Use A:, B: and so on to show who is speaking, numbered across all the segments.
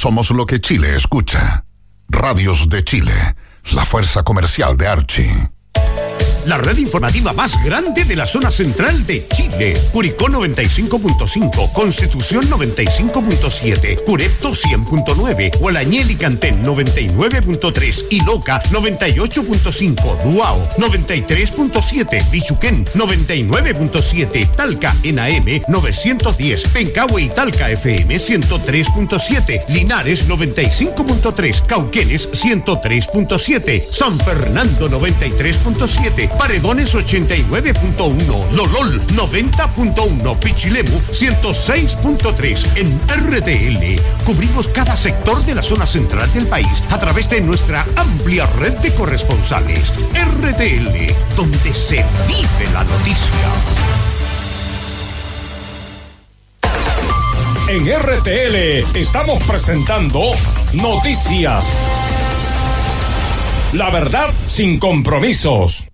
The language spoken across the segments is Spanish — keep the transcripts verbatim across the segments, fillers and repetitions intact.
A: Somos lo que Chile escucha. Radios de Chile, la fuerza comercial de Archie.
B: La red informativa más grande de la zona central de Chile. Curicó noventa y cinco punto cinco, Constitución noventa y cinco punto siete, Curepto cien punto nueve, Hualañel y Cantén noventa y nueve punto tres, Iloca noventa y ocho punto cinco, Duao noventa y tres punto siete, Bichuquén noventa y nueve punto siete, Talca en A M novecientos diez, Pencahue y Talca F M ciento tres punto siete, Linares noventa y cinco punto tres, Cauquenes ciento tres punto siete, San Fernando noventa y tres punto siete, Paredones ochenta y nueve punto uno, Lolol noventa punto uno, Pichilemu ciento seis punto tres. En R T L cubrimos cada sector de la zona central del país a través de nuestra amplia red de corresponsales. R T L, donde se vive la noticia.
C: En R T L estamos presentando Noticias. La verdad sin compromisos.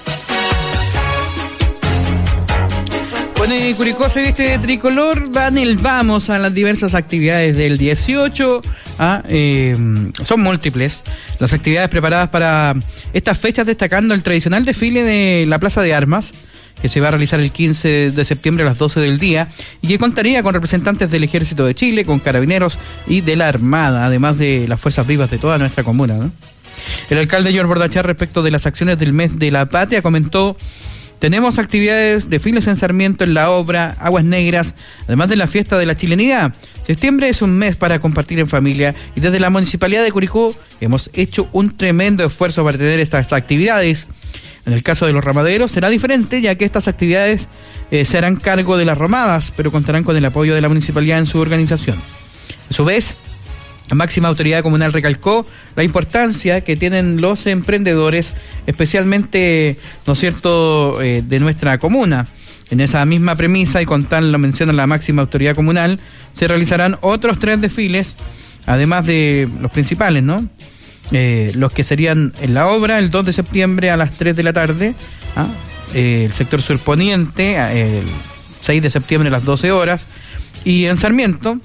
D: Bueno, y Curicó se viste de tricolor, van el vamos a las diversas actividades del dieciocho, ah, eh, son múltiples las actividades preparadas para estas fechas, destacando el tradicional desfile de la Plaza de Armas, que se va a realizar el quince de septiembre a las doce del día, y que contaría con representantes del Ejército de Chile, con carabineros y de la Armada, además de las fuerzas vivas de toda nuestra comuna, ¿no? El alcalde George Bordachar, respecto de las acciones del mes de la patria, comentó: tenemos actividades, desfiles en Sarmiento, en La Obra, Aguas Negras, además de la fiesta de la chilenidad. Septiembre es un mes para compartir en familia y desde la Municipalidad de Curicó hemos hecho un tremendo esfuerzo para tener estas actividades. En el caso de los ramaderos será diferente, ya que estas actividades eh, se harán cargo de las romadas, pero contarán con el apoyo de la Municipalidad en su organización. A su vez, la máxima autoridad comunal recalcó la importancia que tienen los emprendedores, especialmente, ¿no es cierto?, eh, de nuestra comuna. En esa misma premisa, y con tal lo menciona la máxima autoridad comunal, se realizarán otros tres desfiles, además de los principales, ¿no? Eh, los que serían en La Obra el dos de septiembre a las tres de la tarde, ¿ah? eh, el sector surponiente el seis de septiembre a las doce horas, y en Sarmiento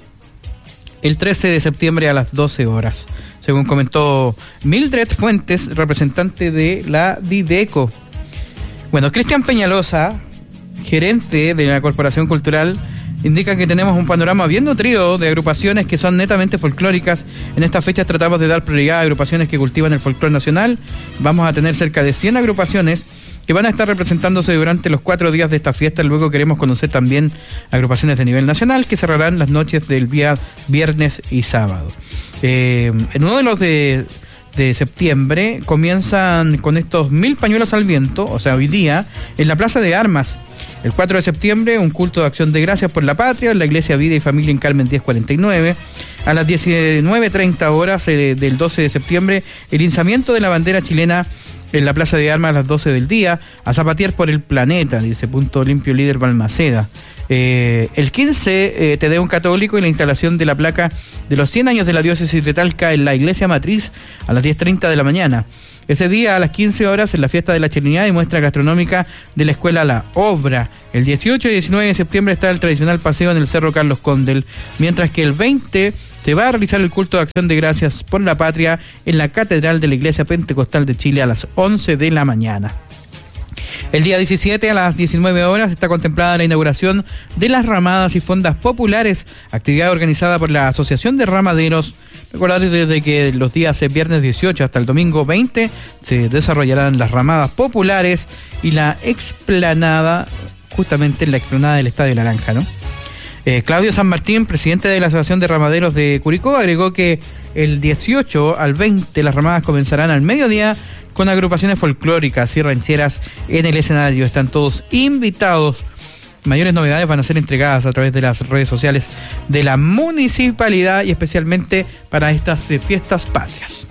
D: el trece de septiembre a las doce horas, según comentó Mildred Fuentes, representante de la Dideco. Bueno, Cristian Peñalosa, gerente de la Corporación Cultural, indica que tenemos un panorama bien nutrido de agrupaciones que son netamente folclóricas. En estas fechas tratamos de dar prioridad a agrupaciones que cultivan el folclore nacional. Vamos a tener cerca de cien agrupaciones que van a estar representándose durante los cuatro días de esta fiesta. Luego queremos conocer también agrupaciones de nivel nacional que cerrarán las noches del día viernes y sábado. Eh, en uno de los de, de septiembre comienzan con estos mil pañuelos al viento, o sea, hoy día, en la Plaza de Armas. El cuatro de septiembre, un culto de acción de gracias por la patria en la Iglesia Vida y Familia en Carmen diez cuarenta y nueve. A las diecinueve treinta horas eh, del doce de septiembre, el izamiento de la bandera chilena en la Plaza de Armas a las doce del día, a zapatear por el planeta, dice Punto Limpio Líder Balmaceda. Eh, el quince, eh, Te Deum Católico y la instalación de la placa de los cien años de la diócesis de Talca en la Iglesia Matriz a las diez treinta de la mañana. Ese día a las quince horas en la fiesta de la chilenidad y muestra gastronómica de la Escuela La Obra. El dieciocho y diecinueve de septiembre está el tradicional paseo en el Cerro Carlos Condel, mientras que el veinte se va a realizar el culto de acción de gracias por la patria en la Catedral de la Iglesia Pentecostal de Chile a las once de la mañana. El día diecisiete a las diecinueve horas está contemplada la inauguración de las ramadas y fondas populares, actividad organizada por la Asociación de Ramaderos. Recordar desde que los días viernes dieciocho hasta el domingo veinte se desarrollarán las ramadas populares y la explanada, justamente en la explanada del Estadio Naranja, ¿no? Eh, Claudio San Martín, presidente de la Asociación de Ramaderos de Curicó, agregó que el dieciocho al veinte las ramadas comenzarán al mediodía con agrupaciones folclóricas y rancheras en el escenario. Están todos invitados. Mayores novedades van a ser entregadas a través de las redes sociales de la municipalidad y especialmente para estas eh, fiestas patrias.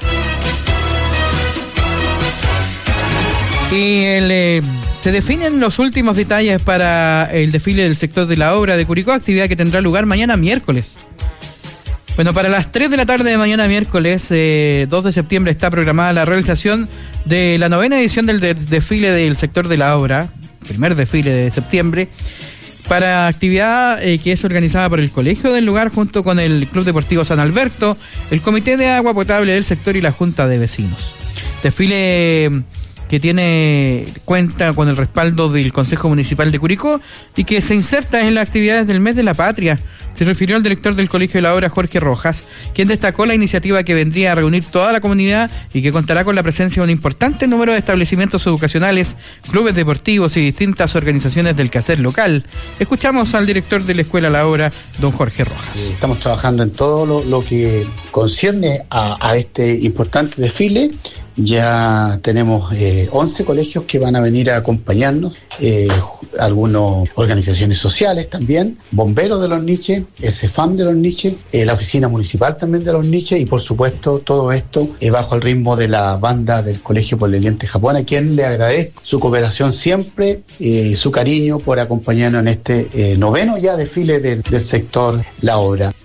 D: Y el, eh, se definen los últimos detalles para el desfile del sector de La Obra de Curicó, actividad que tendrá lugar mañana miércoles. Bueno, para las tres de la tarde de mañana miércoles, eh, dos de septiembre, está programada la realización de la novena edición del de- desfile del sector de La Obra, primer desfile de septiembre, para actividad eh, que es organizada por el colegio del lugar junto con el Club Deportivo San Alberto, el Comité de Agua Potable del sector y la Junta de Vecinos. Desfile que tiene cuenta con el respaldo del Consejo Municipal de Curicó y que se inserta en las actividades del Mes de la Patria. Se refirió el director del Colegio de la Obra, Jorge Rojas, quien destacó la iniciativa que vendría a reunir toda la comunidad y que contará con la presencia de un importante número de establecimientos educacionales, clubes deportivos y distintas organizaciones del quehacer local. Escuchamos al director de la Escuela La Obra, don Jorge Rojas.
E: Estamos trabajando en todo lo, lo que concierne a, a este importante desfile. Ya tenemos eh, once colegios que van a venir a acompañarnos, eh, algunas organizaciones sociales también, bomberos de Los Niches, el CEFAM de Los Niches, eh, la oficina municipal también de Los Niches y por supuesto todo esto eh, bajo el ritmo de la banda del Colegio Poleliente Japón, a quien le agradezco su cooperación siempre y eh, su cariño por acompañarnos en este eh, noveno ya desfile del, del sector La Obra.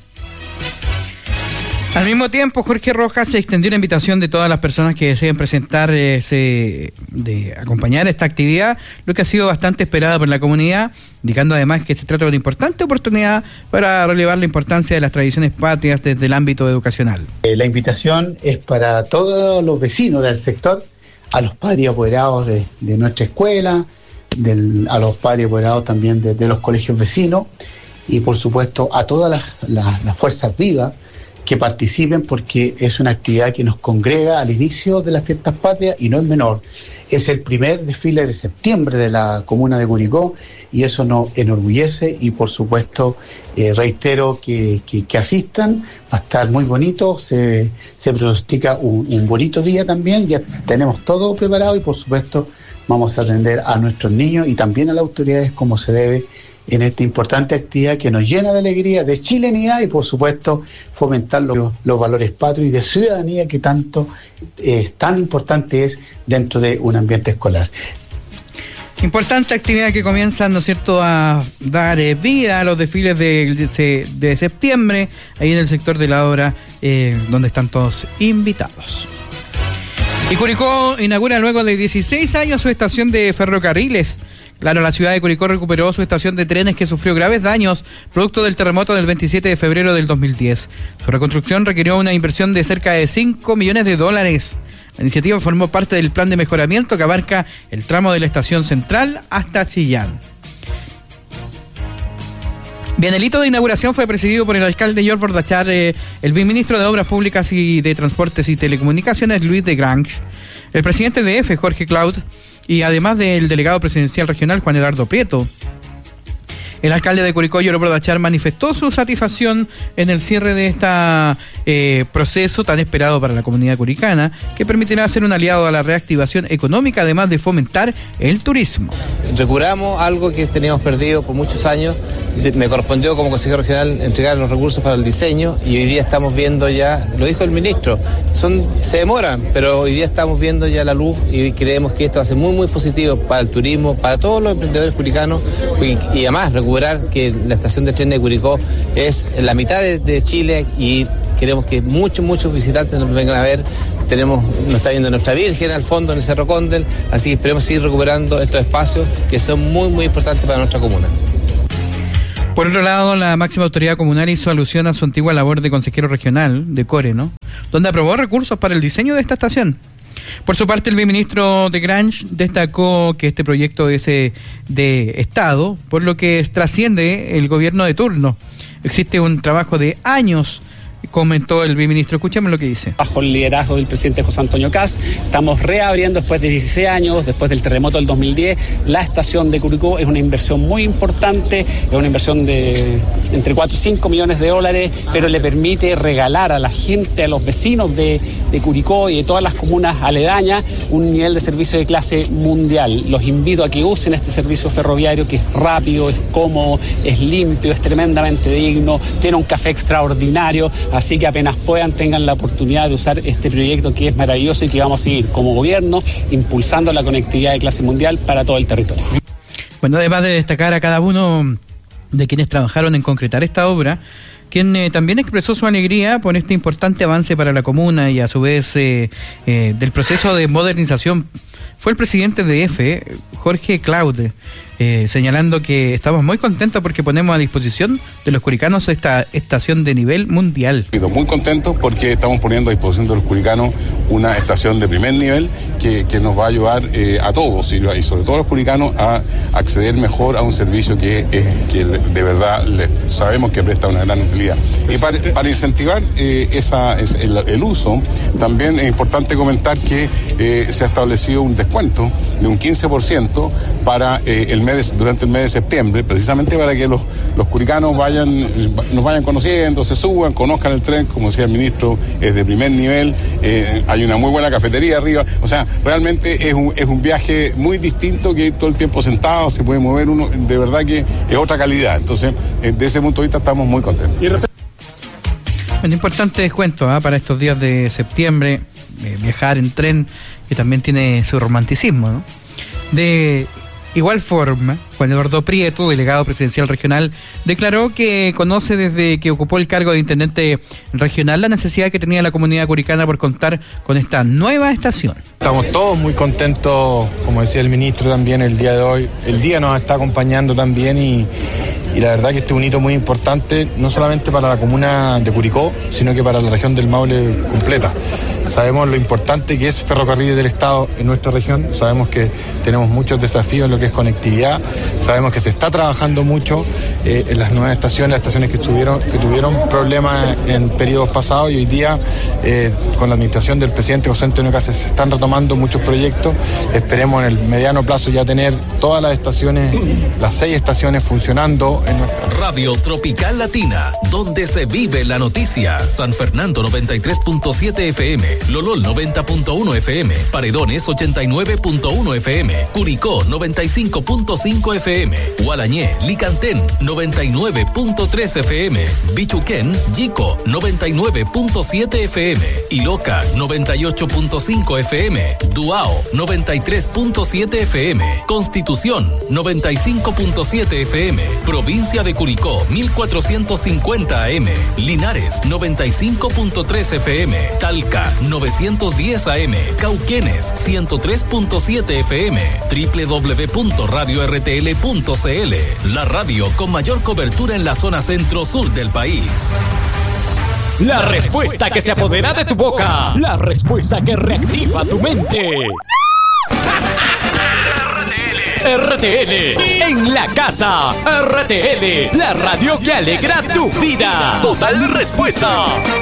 D: Al mismo tiempo, Jorge Rojas se extendió una invitación de todas las personas que deseen presentar, eh, se, de acompañar esta actividad, lo que ha sido bastante esperada por la comunidad, indicando además que se trata de una importante oportunidad para relevar la importancia de las tradiciones patrias desde el ámbito educacional.
E: Eh, la invitación es para todos los vecinos del sector, a los padres apoderados de, de nuestra escuela, del, a los padres apoderados también de, de los colegios vecinos y por supuesto a todas las, las, las fuerzas vivas que participen porque es una actividad que nos congrega al inicio de las fiestas patrias y no es menor. Es el primer desfile de septiembre de la comuna de Curicó y eso nos enorgullece y por supuesto eh, reitero que, que, que asistan, va a estar muy bonito, se, se pronostica un, un bonito día también, ya tenemos todo preparado y por supuesto vamos a atender a nuestros niños y también a las autoridades como se debe en esta importante actividad que nos llena de alegría, de chilenidad y por supuesto fomentar los, los valores patrios y de ciudadanía que tanto eh, tan importante es dentro de un ambiente escolar.
D: Importante actividad que comienza, ¿no es cierto?, a dar eh, vida a los desfiles de, de, de septiembre, ahí en el sector de La Obra, eh, donde están todos invitados. Y Curicó inaugura luego de dieciséis años su estación de ferrocarriles. Claro, la ciudad de Curicó recuperó su estación de trenes que sufrió graves daños producto del terremoto del veintisiete de febrero del dos mil diez. Su reconstrucción requirió una inversión de cerca de cinco millones de dólares. La iniciativa formó parte del plan de mejoramiento que abarca el tramo de la estación central hasta Chillán. Bien, el hito de inauguración fue presidido por el alcalde George Bordachar, eh, el viceministro de Obras Públicas y de Transportes y Telecomunicaciones, Luis de Grange, el presidente de EFE, Jorge Cloud, y además del delegado presidencial regional, Juan Eduardo Prieto. El alcalde de Curicó, George Bordachar, manifestó su satisfacción en el cierre de este eh, proceso tan esperado para la comunidad curicana, que permitirá ser un aliado a la reactivación económica, además de fomentar el turismo.
F: Recuperamos algo que teníamos perdido por muchos años. Me correspondió como consejero regional entregar los recursos para el diseño y hoy día estamos viendo ya, lo dijo el ministro, son se demoran, pero hoy día estamos viendo ya la luz y creemos que esto va a ser muy muy positivo para el turismo, para todos los emprendedores curicanos y, y además recuperar que la estación de trenes de Curicó es la mitad de, de Chile y queremos que muchos, muchos visitantes nos vengan a ver. Tenemos, nos está viendo nuestra Virgen al fondo en el Cerro Condel, así que esperemos seguir recuperando estos espacios que son muy muy importantes para nuestra comuna.
D: Por otro lado, la máxima autoridad comunal hizo alusión a su antigua labor de consejero regional de Core, ¿no?, donde aprobó recursos para el diseño de esta estación. Por su parte, el viceministro de Grange destacó que este proyecto es de Estado, por lo que trasciende el gobierno de turno. Existe un trabajo de años, comentó el viceministro. Escuchemos lo que dice.
G: Bajo el liderazgo del presidente José Antonio Kast, estamos reabriendo después de dieciséis años, después del terremoto del dos mil diez, la estación de Curicó. Es una inversión muy importante, es una inversión de entre cuatro y cinco millones de dólares, pero le permite regalar a la gente, a los vecinos de, de Curicó y de todas las comunas aledañas, un nivel de servicio de clase mundial. Los invito a que usen este servicio ferroviario que es rápido, es cómodo, es limpio, es tremendamente digno, tiene un café extraordinario. Así que apenas puedan, tengan la oportunidad de usar este proyecto que es maravilloso y que vamos a seguir como gobierno impulsando la conectividad de clase mundial para todo el territorio.
D: Bueno, además de destacar a cada uno de quienes trabajaron en concretar esta obra, quien eh, también expresó su alegría por este importante avance para la comuna y a su vez eh, eh, del proceso de modernización fue el presidente de EFE, Jorge Cloud, eh, señalando que estamos muy contentos porque ponemos a disposición de los curicanos esta estación de nivel mundial.
H: Muy contentos porque estamos poniendo a disposición de los curicanos una estación de primer nivel que, que nos va a ayudar eh, a todos y, y sobre todo a los curicanos a acceder mejor a un servicio que, eh, que de verdad le, sabemos que presta una gran utilidad. Y para, para incentivar eh, esa, es, el, el uso, también es importante comentar que eh, se ha establecido un descuento de un quince por ciento para eh, el mes durante el mes de septiembre, precisamente para que los, los curicanos vayan, nos vayan conociendo, se suban, conozcan el tren, como decía el ministro, es de primer nivel, eh, hay una muy buena cafetería arriba, o sea, realmente es un, es un viaje muy distinto que ir todo el tiempo sentado, se puede mover uno, de verdad que es otra calidad, entonces, eh, de ese punto de vista estamos muy contentos.
D: Un importante descuento ¿eh? para estos días de septiembre, eh, viajar en tren, que también tiene su romanticismo, ¿no? De igual forma, Juan Eduardo Prieto, delegado presidencial regional, declaró que conoce desde que ocupó el cargo de intendente regional la necesidad que tenía la comunidad curicana por contar con esta nueva estación.
I: Estamos todos muy contentos, como decía el ministro también el día de hoy. El día nos está acompañando también y, y la verdad que este es un hito muy importante, no solamente para la comuna de Curicó, sino que para la región del Maule completa. Sabemos lo importante que es Ferrocarriles del Estado en nuestra región, sabemos que tenemos muchos desafíos en lo que es conectividad, sabemos que se está trabajando mucho eh, en las nuevas estaciones, las estaciones que tuvieron, que tuvieron problemas en periodos pasados y hoy día eh, con la administración del presidente José Antonio Kast se están retomando muchos proyectos, esperemos en el mediano plazo ya tener todas las estaciones, las seis estaciones funcionando en nuestra...
J: Radio Tropical Latina, donde se vive la noticia. San Fernando noventa y tres punto siete F M, Lolol noventa punto uno F M, Paredones ochenta y nueve punto uno F M, Curicó noventa y cinco punto cinco F M, Gualañé, Licantén noventa y nueve punto tres F M, Bichuquén, Yico noventa y nueve punto siete F M, Iloca noventa y ocho punto cinco F M, Duao noventa y tres punto siete F M, Constitución noventa y cinco punto siete F M, Provincia de Curicó mil cuatrocientos cincuenta A M, Linares noventa y cinco punto tres F M, Talca novecientos diez A M, Cauquenes ciento tres punto siete F M, doble u doble u doble u punto radio r t l punto c l, la radio con mayor cobertura en la zona centro-sur del país.
C: La respuesta que se apodera de tu boca. La respuesta que reactiva tu mente. R T L en la casa. R T L, la radio que alegra tu vida. Total respuesta.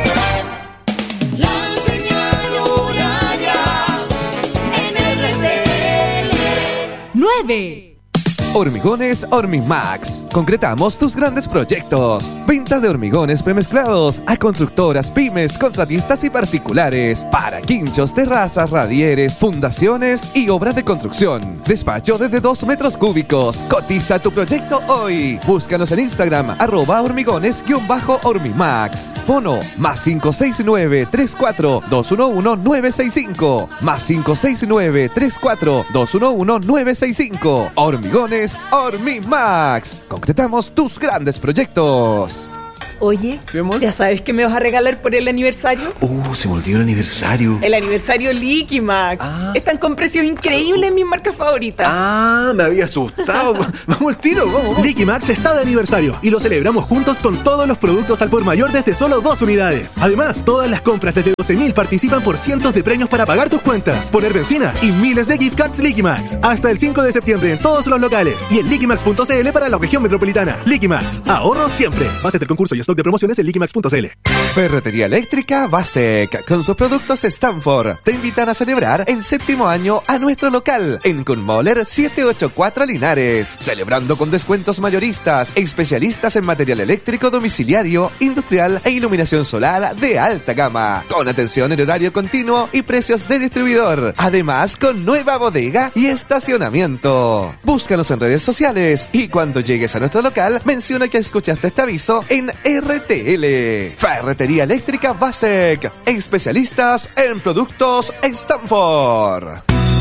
K: La señal horaria en R T L.
L: nueve. Hormigones Hormimax. Concretamos tus grandes proyectos. Venta de hormigones premezclados a constructoras, pymes, contratistas y particulares. Para quinchos, terrazas, radieres, fundaciones y obras de construcción. Despacho desde dos metros cúbicos. Cotiza tu proyecto hoy. Búscanos en Instagram, arroba hormigones-hormimax. Fono, más cinco seis nueve, tres cuatro, dos uno uno, nueve seis cinco. Más cinco seis nueve, tres cuatro, dos uno uno, nueve seis cinco. Hormigones Hormimax. Concretamos tus grandes proyectos.
M: Oye, ¿ya sabes qué me vas a regalar por el aniversario?
N: Uh, se me olvidó el aniversario.
M: El aniversario Liquimax. Ah. Están con precios increíbles en mis marcas favoritas.
N: Ah, me había asustado. Vamos al tiro, vamos, vamos.
O: Liquimax está de aniversario y lo celebramos juntos con todos los productos al por mayor desde solo dos unidades. Además, todas las compras desde doce mil participan por cientos de premios para pagar tus cuentas, poner benzina y miles de gift cards Liquimax. Hasta el cinco de septiembre en todos los locales y en liquimax punto c l para la región metropolitana. Liquimax, ahorro siempre. Base del concurso y stock de promociones en liquimax punto c l.
L: Ferretería Eléctrica Basec, con sus productos Stanford, te invitan a celebrar el séptimo año a nuestro local en Kunmoller setecientos ochenta y cuatro Linares, celebrando con descuentos mayoristas, especialistas en material eléctrico domiciliario, industrial e iluminación solar de alta gama, con atención en horario continuo y precios de distribuidor, además con nueva bodega y estacionamiento. Búscanos en redes sociales y cuando llegues a nuestro local, menciona que escuchaste este aviso en R T L. Ferretería Eléctrica Basec, especialistas en productos Stanford.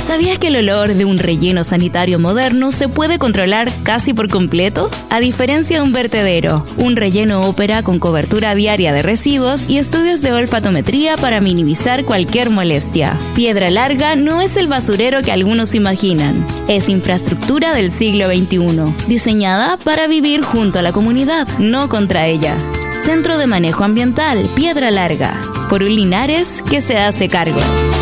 P: ¿Sabías que el olor de un relleno sanitario moderno se puede controlar casi por completo? A diferencia de un vertedero, un relleno opera con cobertura viaria de residuos y estudios de olfatometría para minimizar cualquier molestia. Piedra Larga no es el basurero que algunos imaginan. Es infraestructura del siglo veintiuno, diseñada para vivir junto a la comunidad, no contra ella. Centro de Manejo Ambiental Piedra Larga, por un Linares que se hace cargo.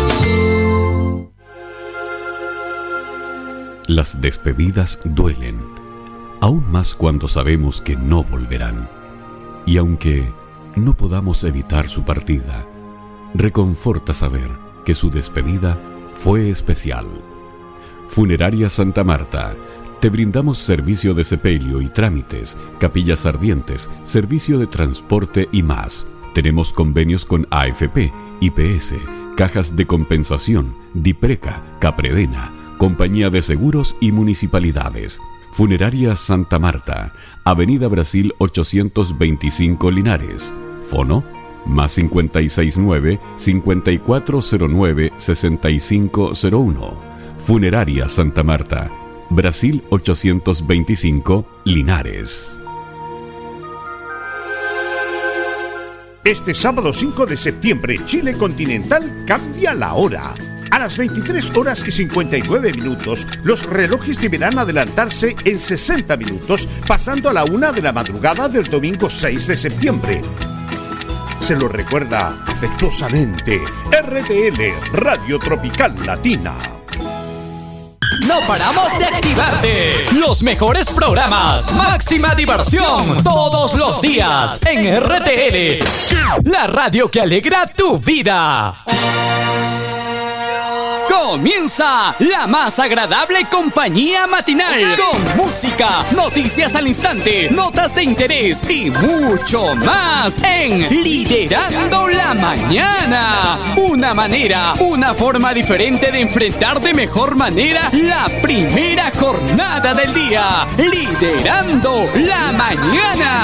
Q: Las despedidas duelen, aún más cuando sabemos que no volverán. Y aunque no podamos evitar su partida, reconforta saber que su despedida fue especial. Funeraria Santa Marta. Te brindamos servicio de sepelio y trámites, capillas ardientes, servicio de transporte y más. Tenemos convenios con A F P, I P S, cajas de compensación, Dipreca, Capredena, Compañía de Seguros y Municipalidades. Funeraria Santa Marta, Avenida Brasil ochocientos veinticinco Linares. Fono, más cincuenta y seis nueve, cincuenta y cuatro cero nueve, sesenta y cinco cero uno. Funeraria Santa Marta, Brasil ochocientos veinticinco Linares.
B: Este sábado cinco de septiembre, Chile Continental cambia la hora. A las veintitrés horas y cincuenta y nueve minutos, los relojes deberán adelantarse en sesenta minutos, pasando a la una de la madrugada del domingo seis de septiembre. Se lo recuerda afectuosamente R T L, Radio Tropical Latina.
C: No paramos de activarte. Los mejores programas. Máxima diversión. Todos los días en R T L. La radio que alegra tu vida. Comienza la más agradable compañía matinal, con música, noticias al instante, notas de interés y mucho más en Liderando la Mañana. Una manera, una forma diferente de enfrentar de mejor manera la primera jornada del día. Liderando la Mañana.